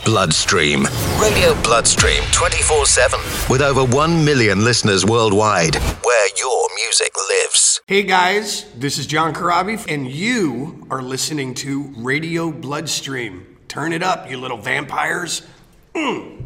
Bloodstream. Radio Bloodstream 24/7. With over 1 million listeners worldwide. Where your music lives. Hey guys, this is John Corabi, and you are listening to Radio Bloodstream. Turn it up, you little vampires.